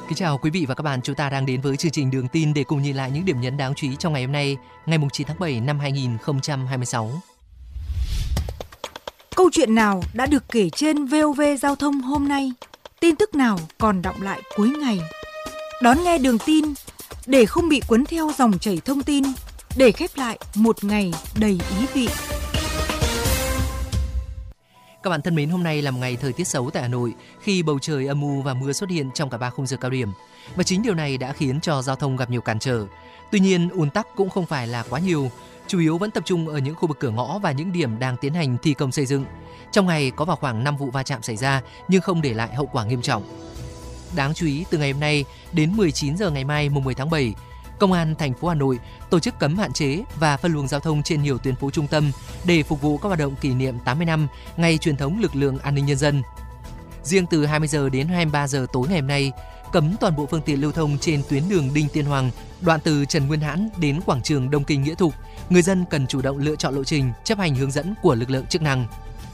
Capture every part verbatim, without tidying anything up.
Kính chào quý vị và các bạn, chúng ta đang đến với chương trình Đường tin để cùng nhìn lại những điểm nhấn đáng chú ý trong ngày hôm nay, ngày chín tháng bảy năm hai nghìn không trăm hai mươi sáu. Câu chuyện nào đã được kể trên vê o vê Giao thông hôm nay? Tin tức nào còn đọng lại cuối ngày? Đón nghe Đường tin để không bị cuốn theo dòng chảy thông tin, để khép lại một ngày đầy ý vị. Các bạn thân mến, hôm nay là một ngày thời tiết xấu tại Hà Nội khi bầu trời âm u và mưa xuất hiện trong cả ba khung giờ cao điểm. Và chính điều này đã khiến cho giao thông gặp nhiều cản trở. Tuy nhiên, ùn tắc cũng không phải là quá nhiều, chủ yếu vẫn tập trung ở những khu vực cửa ngõ và những điểm đang tiến hành thi công xây dựng. Trong ngày có vào khoảng năm vụ va chạm xảy ra nhưng không để lại hậu quả nghiêm trọng. Đáng chú ý, từ ngày hôm nay đến mười chín giờ ngày mai mùng mười tháng bảy, Công an thành phố Hà Nội tổ chức cấm hạn chế và phân luồng giao thông trên nhiều tuyến phố trung tâm để phục vụ các hoạt động kỷ niệm tám mươi năm ngày truyền thống lực lượng an ninh nhân dân. Riêng từ hai mươi giờ đến hai mươi ba giờ tối ngày hôm nay, cấm toàn bộ phương tiện lưu thông trên tuyến đường Đinh Tiên Hoàng, đoạn từ Trần Nguyên Hãn đến quảng trường Đông Kinh Nghĩa Thục. Người dân cần chủ động lựa chọn lộ trình, chấp hành hướng dẫn của lực lượng chức năng.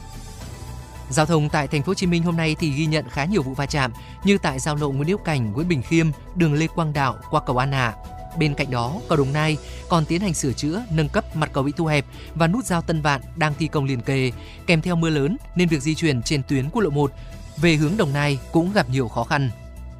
Giao thông tại thành phố Hồ Chí Minh hôm nay thì ghi nhận khá nhiều vụ va chạm như tại giao lộ Nguyễn Hữu Cảnh, Nguyễn Bình Khiêm, đường Lê Quang Đạo qua cầu An Hạ. Bên cạnh đó, cầu Đồng Nai còn tiến hành sửa chữa, nâng cấp mặt cầu bị thu hẹp và nút giao Tân Vạn đang thi công liền kề. Kèm theo mưa lớn nên việc di chuyển trên tuyến quốc lộ một về hướng Đồng Nai cũng gặp nhiều khó khăn.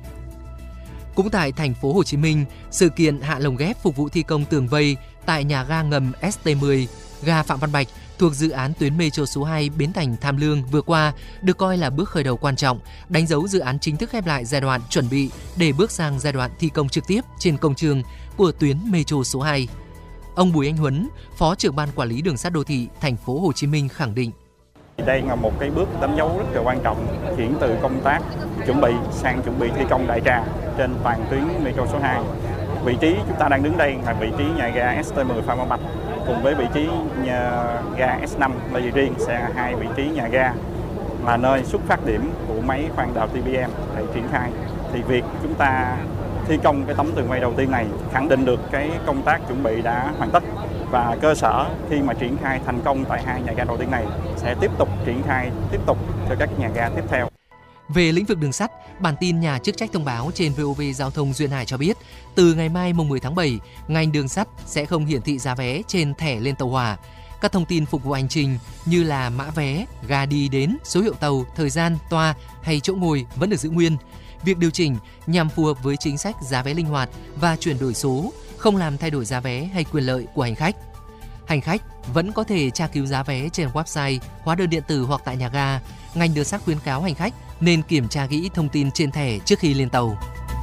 Cũng tại thành phố Hồ Chí Minh, sự kiện hạ lồng ghép phục vụ thi công tường vây tại nhà ga ngầm ét tê mười, ga Phạm Văn Bạch thuộc dự án tuyến metro số hai Bến Thành Tham Lương vừa qua được coi là bước khởi đầu quan trọng, đánh dấu dự án chính thức khép lại giai đoạn chuẩn bị để bước sang giai đoạn thi công trực tiếp trên công trường của tuyến metro số hai. Ông Bùi Anh Huấn, Phó trưởng ban quản lý đường sắt đô thị thành phố Hồ Chí Minh khẳng định: Đây là một cái bước đánh dấu rất là quan trọng, chuyển từ công tác chuẩn bị sang chuẩn bị thi công đại trà trên toàn tuyến metro số hai. Vị trí chúng ta đang đứng đây là vị trí nhà ga ét tê mười Phạm Văn Bạch cùng với vị trí nhà ga ét năm là gì riêng, sẽ hai vị trí nhà ga là nơi xuất phát điểm của máy khoan đào tê bê em để triển khai. Thì việc chúng ta thi công cái tấm tường vây đầu tiên này khẳng định được cái công tác chuẩn bị đã hoàn tất, và cơ sở khi mà triển khai thành công tại hai nhà ga đầu tiên này sẽ tiếp tục triển khai tiếp tục cho các nhà ga tiếp theo. Về lĩnh vực đường sắt, bản tin nhà chức trách thông báo trên vê o vê Giao thông Duyên Hải cho biết, từ ngày mai mùng mười tháng bảy, ngành đường sắt sẽ không hiển thị giá vé trên thẻ lên tàu hỏa. Các thông tin phục vụ hành trình như là mã vé, ga đi đến, số hiệu tàu, thời gian, toa hay chỗ ngồi vẫn được giữ nguyên. Việc điều chỉnh nhằm phù hợp với chính sách giá vé linh hoạt và chuyển đổi số, không làm thay đổi giá vé hay quyền lợi của hành khách. Hành khách vẫn có thể tra cứu giá vé trên website, hóa đơn điện tử hoặc tại nhà ga. Ngành đường sắt khuyến cáo hành khách nên kiểm tra kỹ thông tin trên thẻ trước khi lên tàu.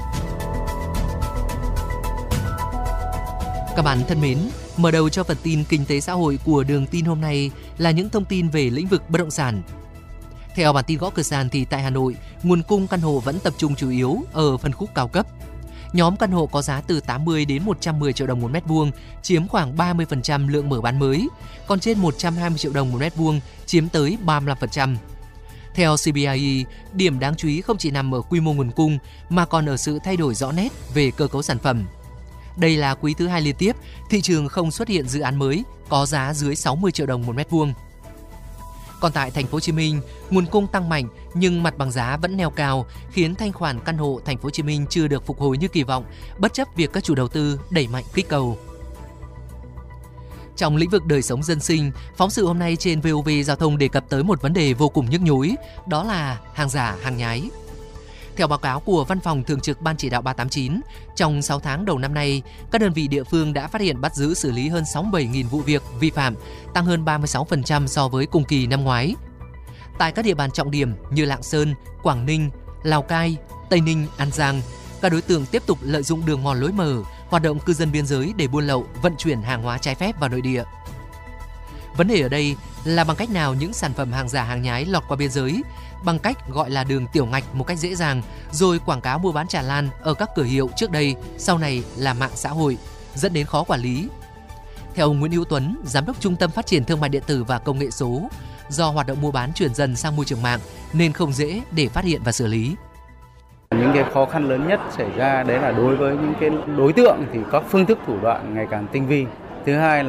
Các bạn thân mến, mở đầu cho phần tin kinh tế xã hội của Đường tin hôm nay là những thông tin về lĩnh vực bất động sản. Theo bản tin gõ cửa sàn thì tại Hà Nội, nguồn cung căn hộ vẫn tập trung chủ yếu ở phân khúc cao cấp. Nhóm căn hộ có giá từ tám mươi đến một trăm mười triệu đồng một mét vuông chiếm khoảng ba mươi phần trăm lượng mở bán mới, còn trên một trăm hai mươi triệu đồng một mét vuông chiếm tới ba mươi lăm phần trăm. Theo xê bê i, điểm đáng chú ý không chỉ nằm ở quy mô nguồn cung mà còn ở sự thay đổi rõ nét về cơ cấu sản phẩm. Đây là quý thứ hai liên tiếp thị trường không xuất hiện dự án mới có giá dưới sáu mươi triệu đồng một mét vuông. Còn tại thành phố Hồ Chí Minh, nguồn cung tăng mạnh nhưng mặt bằng giá vẫn neo cao, khiến thanh khoản căn hộ thành phố Hồ Chí Minh chưa được phục hồi như kỳ vọng, bất chấp việc các chủ đầu tư đẩy mạnh kích cầu. Trong lĩnh vực đời sống dân sinh, phóng sự hôm nay trên vê o vê Giao thông đề cập tới một vấn đề vô cùng nhức nhối, đó là hàng giả, hàng nhái. Theo báo cáo của Văn phòng Thường trực Ban Chỉ đạo ba tám chín, trong sáu tháng đầu năm nay, các đơn vị địa phương đã phát hiện bắt giữ xử lý hơn sáu mươi bảy nghìn vụ việc vi phạm, tăng hơn ba mươi sáu phần trăm so với cùng kỳ năm ngoái. Tại các địa bàn trọng điểm như Lạng Sơn, Quảng Ninh, Lào Cai, Tây Ninh, An Giang, các đối tượng tiếp tục lợi dụng đường mòn lối mở, hoạt động cư dân biên giới để buôn lậu, vận chuyển hàng hóa trái phép vào nội địa. Vấn đề ở đây là bằng cách nào những sản phẩm hàng giả, hàng nhái lọt qua biên giới, bằng cách gọi là đường tiểu ngạch một cách dễ dàng, rồi quảng cáo mua bán tràn lan ở các cửa hiệu trước đây, sau này là mạng xã hội, dẫn đến khó quản lý. Theo ông Nguyễn Hữu Tuấn, Giám đốc Trung tâm Phát triển Thương mại điện tử và Công nghệ số, do hoạt động mua bán chuyển dần sang môi trường mạng nên không dễ để phát hiện và xử lý. Những cái khó khăn lớn nhất xảy ra đấy là đối với những cái đối tượng thì các phương thức thủ đoạn ngày càng tinh vi. Thứ hai là